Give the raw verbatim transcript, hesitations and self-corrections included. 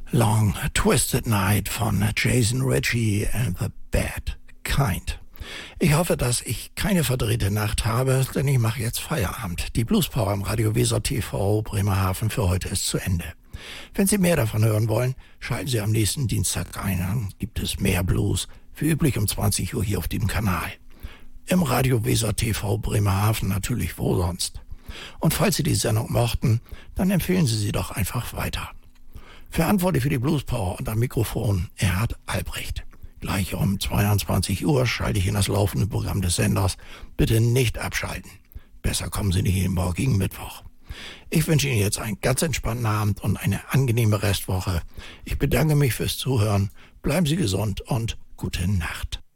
Long Twisted Night von Jason Ritchie and the Bad Kind. Ich hoffe, dass ich keine verdrehte Nacht habe, denn ich mache jetzt Feierabend. Die Blues Power im Radio Weser T V Bremerhaven für heute ist zu Ende. Wenn Sie mehr davon hören wollen, schalten Sie am nächsten Dienstag ein. Dann gibt es mehr Blues, wie üblich um zwanzig Uhr hier auf dem Kanal. Im Radio Weser T V Bremerhaven natürlich, wo sonst. Und falls Sie die Sendung mochten, dann empfehlen Sie sie doch einfach weiter. Verantwortlich für die Blues Power und am Mikrofon Erhard Albrecht. Gleich um zweiundzwanzig Uhr schalte ich in das laufende Programm des Senders. Bitte nicht abschalten. Besser kommen Sie nicht in den morgigen Mittwoch. Ich wünsche Ihnen jetzt einen ganz entspannten Abend und eine angenehme Restwoche. Ich bedanke mich fürs Zuhören. Bleiben Sie gesund und gute Nacht.